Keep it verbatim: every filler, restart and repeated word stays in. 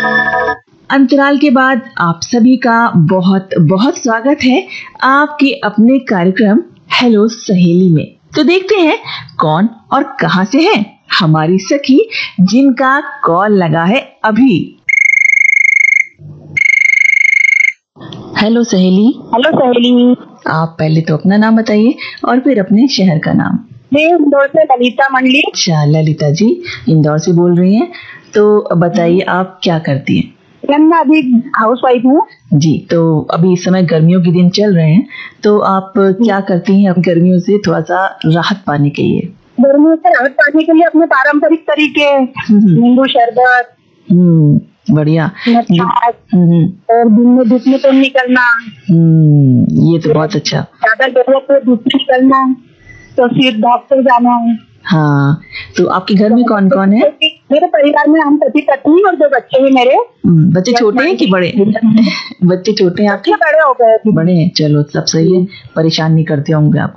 अंतराल के बाद आप सभी का बहुत बहुत स्वागत है आपके अपने कार्यक्रम हेलो सहेली में। तो देखते हैं कौन और कहां से है हमारी सखी जिनका कॉल लगा है अभी। हेलो सहेली। हेलो सहेली। आप पहले तो अपना नाम बताइए और फिर अपने शहर का नाम। मैं इंदौर से ललिता मंडली। अच्छा ललिता जी इंदौर से बोल रही हैं, तो बताइए आप क्या करती हैं? मैं अभी हाउस वाइफ हूँ जी। तो अभी इस समय गर्मियों के दिन चल रहे हैं, तो आप क्या करती हैं अब गर्मियों से थोड़ा सा राहत पाने के लिए? गर्मियों से राहत पाने के लिए अपने पारंपरिक तरीके नींबू शरबत, हम्म बढ़िया। हम्म और दिन में धूप में तो निकलना। हम्म ये तो बहुत अच्छा। ज्यादा जरूरत है धूप में निकलना तो फिर डॉक्टर जाना है। हाँ, तो आपके घर में कौन कौन है? मेरे परिवार में हम पति पत्नी और दो बच्चे हैं मेरे। बच्चे छोटे हैं कि बड़े? बच्चे छोटे हैं आपके? बड़े हो गए। बड़े हैं, चलो सब सही है, परेशान नहीं करते होंगे आप।